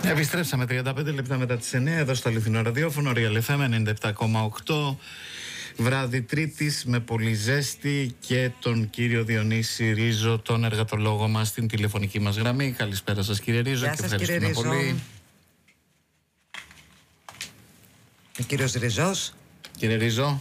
Επιστρέψαμε 35 λεπτά μετά τις 9 εδώ στο αληθινό ραδιόφωνο Real FM 97,8. Βράδυ Τρίτης με πολύ ζέστη και τον κύριο Διονύση Ρίζο, τον εργατολόγο μας, στην τηλεφωνική μας γραμμή. Καλησπέρα σας κύριε Ρίζο. Γεια σας, και ευχαριστούμε πολύ. Ο κύριος Ριζός. Κύριε Ρίζο,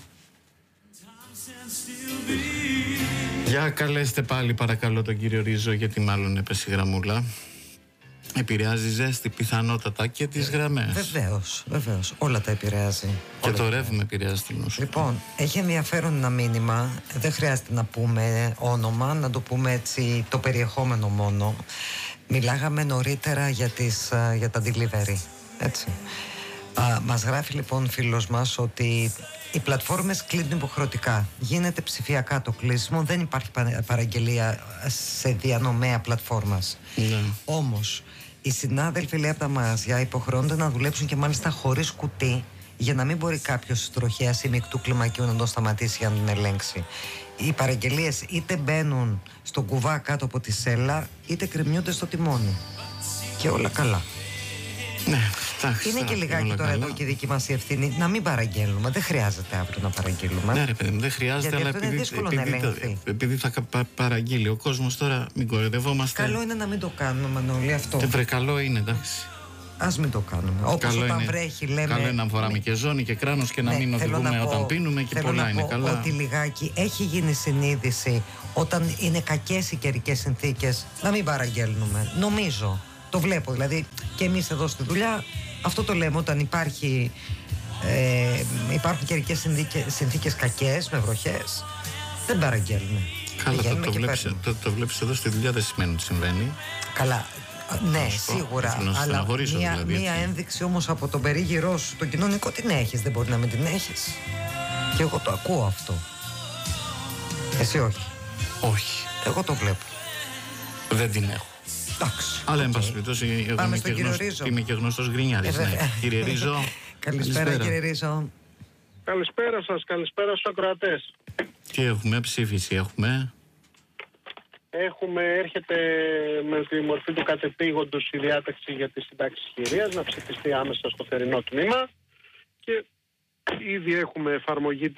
για καλέστε πάλι παρακαλώ τον κύριο Ρίζο, γιατί μάλλον έπεσε η γραμμούλα. Επηρεάζει ζέστη πιθανότατα και τις γραμμές. Βεβαίως, όλα τα επηρεάζει. Και το ρεύμα επηρεάζει την ουσία. Λοιπόν, έχει ενδιαφέρον ένα μήνυμα. Δεν χρειάζεται να πούμε όνομα, να το πούμε έτσι το περιεχόμενο μόνο. Μιλάγαμε νωρίτερα για τα delivery, έτσι. Μας γράφει λοιπόν φίλος μας ότι οι πλατφόρμες κλείνουν υποχρεωτικά. Γίνεται ψηφιακά το κλείσιμο, δεν υπάρχει παραγγελία σε διανομέα πλατφόρμας. Όμως οι συνάδελφοι, λέει, από τα μαγαζιά υποχρεώνται να δουλέψουν και μάλιστα χωρίς κουτί, για να μην μπορεί κάποιος τροχέας ή μεικτού κλιμακίου να το σταματήσει για να τον ελέγξει. Οι παραγγελίες είτε μπαίνουν στον κουβά κάτω από τη σέλα, είτε κρεμιούνται στο τιμόνι. Και όλα καλά. Ναι, εντάξει, είναι και λιγάκι τώρα καλά. Εδώ και η δική μας ευθύνη να μην παραγγέλνουμε. Δεν χρειάζεται αύριο να παραγγείλουμε. Ναι, ρε παιδί μου, δεν χρειάζεται, αλλά επειδή θα παραγγείλει ο κόσμος τώρα, μην κοροϊδευόμαστε. Καλό είναι να μην το κάνουμε, Μανώλη, αυτό. Καλό είναι, εντάξει. Ας μην το κάνουμε. Όπως όταν βρέχει, λέμε. Καλό είναι να φοράμε και ζώνη και κράνος και να μην οδηγούμε όταν πίνουμε και πολλά είναι καλά. Ότι λιγάκι έχει γίνει συνείδηση όταν είναι κακές οι καιρικές συνθήκες να μην παραγγέλνουμε. Νομίζω. Το βλέπω, δηλαδή και εμείς εδώ στη δουλειά αυτό το λέμε, όταν υπάρχουν καιρικές συνθήκες κακές με βροχές, δεν παραγγέλνουμε. Καλά, το βλέπεις εδώ στη δουλειά, δεν σημαίνει ότι συμβαίνει. Καλά, ναι, σίγουρα, αλλά μία ένδειξη όμως από τον περίγυρό σου, το κοινωνικό, την έχεις, δεν μπορεί να μην την έχεις. Και εγώ το ακούω αυτό. Εσύ όχι. Όχι. Εγώ το βλέπω. Δεν την έχω. Αλλά εν πάση περιπτώσει, είμαι και γνωστός γκρινιάρης. Κύριε Ρίζο. Καλησπέρα κύριε Ρίζο. Καλησπέρα σας, καλησπέρα στους ακροατές. Τι έχουμε, ψήφιση έχουμε. Έρχεται με τη μορφή του κατεπήγοντος η διάταξη για τη συντάξη χειρίας να ψηφιστεί άμεσα στο θερινό τμήμα και ήδη έχουμε εφαρμογή